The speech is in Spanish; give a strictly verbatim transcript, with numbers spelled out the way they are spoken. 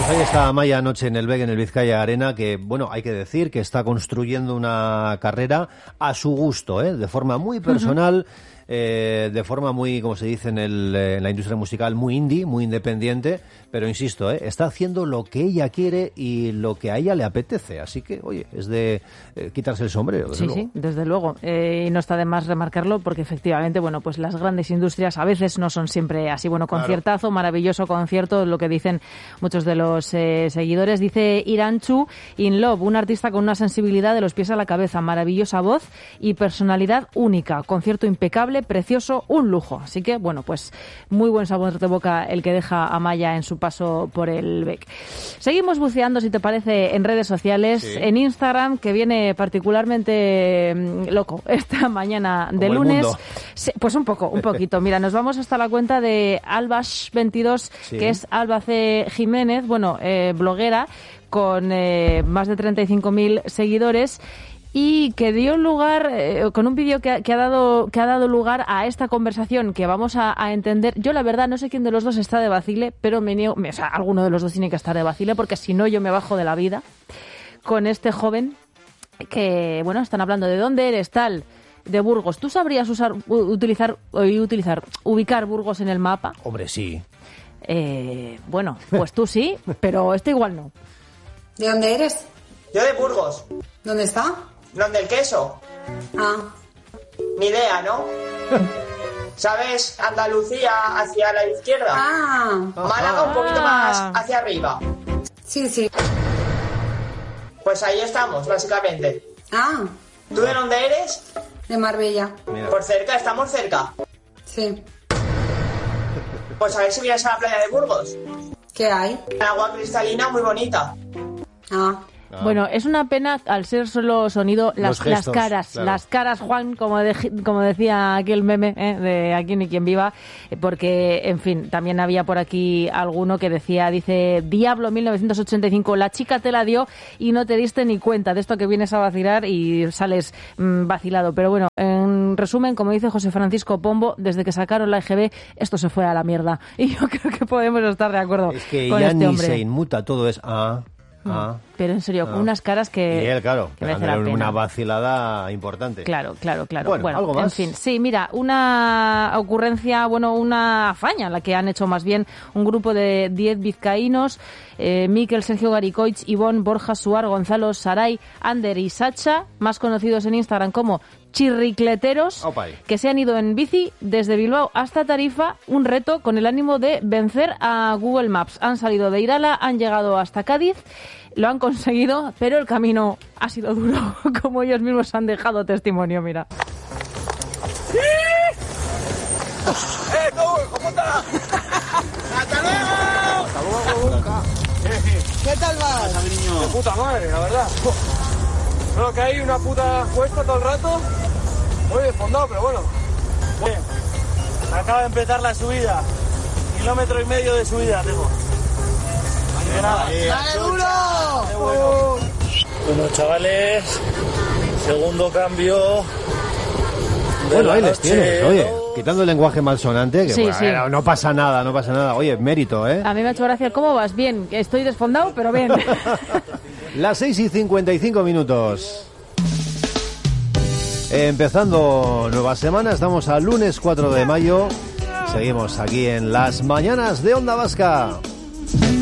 Pues ahí está Amaia anoche en el B E C, en el Vizcaya Arena, que, bueno, hay que decir que está construyendo una carrera a su gusto, ¿eh? De forma muy personal, uh-huh. eh, de forma muy, como se dice en, el, en la industria musical, muy indie, muy independiente, pero insisto, ¿eh? Está haciendo lo que ella quiere y lo que a ella le apetece, así que, oye, es de eh, quitarse el sombrero, desde sí, luego. Sí, desde luego, eh, y no está de más remarcarlo porque efectivamente, bueno, pues las grandes industrias a veces no son siempre así. Bueno, conciertazo, claro. Maravilloso concierto, lo que dicen muchos de los eh, seguidores. Dice Iranchu In Love, un artista con una sensibilidad de los pies a la cabeza, maravillosa voz y personalidad única, concierto impecable, precioso, un lujo. Así que, bueno, pues muy buen sabor de boca el que deja Amaia en su paso por el B E C. Seguimos buceando, si te parece, en redes sociales, sí. En Instagram, que viene particularmente mmm, loco esta mañana de Como lunes. Sí, pues un poco, un poquito. Mira, nos vamos hasta la cuenta de Albash veintidós, sí. Que es Alba C. Jiménez, bueno, eh, bloguera, con eh, más de treinta y cinco mil seguidores, y que dio lugar, eh, con un vídeo que, que ha dado que ha dado lugar a esta conversación que vamos a, a entender. Yo, la verdad, no sé quién de los dos está de vacile, pero me niego, o sea, alguno de los dos tiene que estar de vacile, porque si no yo me bajo de la vida con este joven que, bueno, están hablando de dónde eres, tal, de Burgos. ¿Tú sabrías usar, utilizar, utilizar, ubicar Burgos en el mapa? Hombre, sí. Eh, bueno, pues tú sí, pero este igual no. ¿De dónde eres? Yo de Burgos. ¿Dónde está? ¿Dónde el queso? Ah. Ni idea, ¿no? ¿Sabes? Andalucía hacia la izquierda. Ah. Málaga un poquito más hacia arriba. Sí, sí. Pues ahí estamos, básicamente. Ah. ¿Tú de dónde eres? De Marbella. Mira. Por cerca, estamos cerca. Sí. Pues a ver si vienes a la playa de Burgos. ¿Qué hay? Agua cristalina muy bonita. Ah. Bueno, es una pena al ser solo sonido las, gestos, las caras, claro. Las caras, Juan, como, de, como decía aquel meme ¿eh? De Aquí ni quien viva, porque, en fin, también había por aquí alguno que decía, dice, Diablo mil novecientos ochenta y cinco, la chica te la dio y no te diste ni cuenta de esto que vienes a vacilar y sales mmm, vacilado. Pero bueno, en resumen, como dice José Francisco Pombo, desde que sacaron la E G B, esto se fue a la mierda. Y yo creo que podemos estar de acuerdo es que con ya este ni hombre. Se inmuta, todo es... Ah. Ah, pero en serio, con ah. unas caras que... Y él, claro, que merece la pena. Una vacilada importante. Claro, claro, claro. Bueno, bueno ¿algo más? En fin, sí, mira, una ocurrencia, bueno, una hazaña, la que han hecho más bien un grupo de diez vizcaínos, eh, Miquel, Sergio Garicoich, Ivonne, Borja, Suar, Gonzalo, Saray, Ander y Sacha, más conocidos en Instagram como chirricleteros, Opay. Que se han ido en bici desde Bilbao hasta Tarifa, un reto con el ánimo de vencer a Google Maps. Han salido de Irala, han llegado hasta Cádiz, lo han conseguido, pero el camino ha sido duro, como ellos mismos han dejado testimonio, mira. ¡Eh, cómo, cómo está! ¡Hasta luego! ¡Hasta luego, Luca! ¿Qué tal vas? De puta madre, la verdad. Creo que hay una puta cuesta todo el rato, muy desfondado, pero bueno. Bien. Acaba de empezar la subida, kilómetro y medio de subida tengo. Así que nada. ¡Dale duro! Bueno. bueno, chavales, segundo cambio. Bueno, ahí les tienes, oye, quitando el lenguaje malsonante, que sí, bueno, sí. no pasa nada, no pasa nada. Oye, mérito, ¿eh? A mí me ha hecho gracia. ¿Cómo vas? Bien, estoy desfondado, pero bien. Las seis y cincuenta y cinco minutos. Empezando nueva semana, estamos al lunes cuatro de mayo. Seguimos aquí en Las Mañanas de Onda Vasca.